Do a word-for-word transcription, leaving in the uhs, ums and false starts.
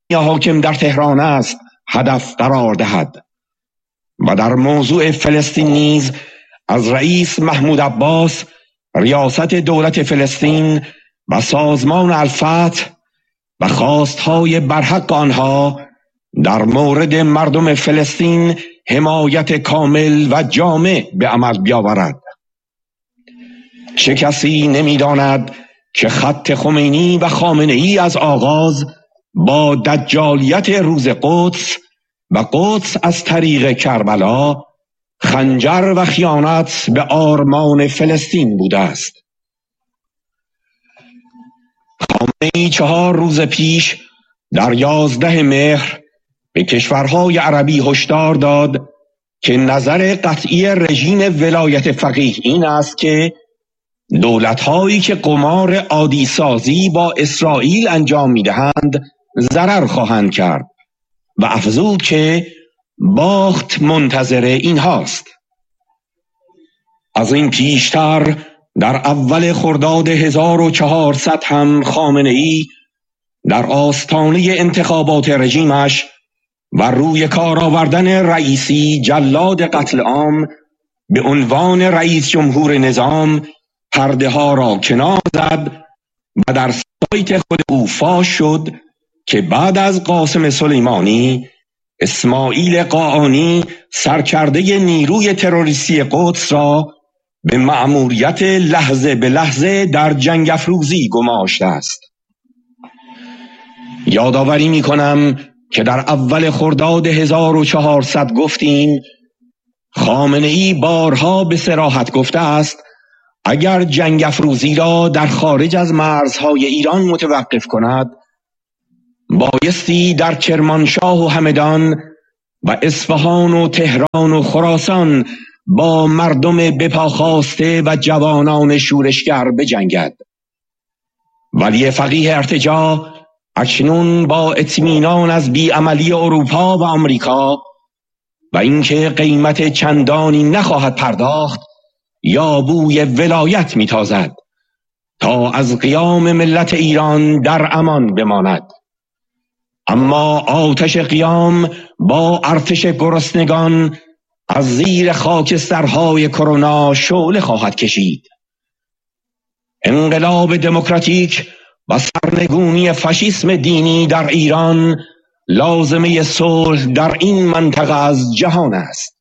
حاکم در تهران است هدف قرار دهد و در موضوع فلسطین نیز از رئیس محمود عباس ریاست دولت فلسطین و سازمان الفتح و خواستهای برحق آنها در مورد مردم فلسطین حمایت کامل و جامع به عمل بیاورد. چه کسی نمی‌داند که خط خمینی و خامنه‌ای از آغاز با دجالیت روز قدس و قدس از طریق کربلا خنجر و خیانت به آرمان فلسطین بوده است. خامنه‌ای چهار روز پیش در یازده مهر به کشورهای عربی هشدار داد که نظر قطعی رژیم ولایت فقیه این است که دولت‌هایی که قمار عادی سازی با اسرائیل انجام می‌دهند ضرر خواهند کرد و افزود که باخت منتظر اینهاست. از این پیشتر در اول خرداد هزار و چهارصد هم خامنه‌ای در آستانه انتخابات رژیمش و روی کار آوردن رئیسی جلاد قتل عام به عنوان رئیس جمهور نظام پرده ها را کنار زد و در سایت خود او فاش شد که بعد از قاسم سلیمانی اسماعیل قاآنی سرکرده نیروی تروریستی قدس را به مأموریت لحظه به لحظه در جنگ افروزی گماشته است. یادآوری می کنم که در اول خرداد هزار و چهارصد گفتیم خامنه‌ای بارها به صراحت گفته است اگر جنگ افروزی را در خارج از مرزهای ایران متوقف کند بایستی در کرمانشاه و همدان و اصفهان و تهران و خراسان با مردم بپاخاسته و جوانان شورشگر بجنگد. ولی فقیه ارتجاع اکنون با اطمینان از بیعملی اروپا و آمریکا و اینکه قیمت چندانی نخواهد پرداخت یا بوی ولایت میتازد تا از قیام ملت ایران در امان بماند. اما آتش قیام با ارتش گرسنگان از زیر خاکسترهای کرونا شعله خواهد کشید. انقلاب دموکراتیک و سرنگونی فاشیسم دینی در ایران لازمه صلح در این منطقه از جهان است.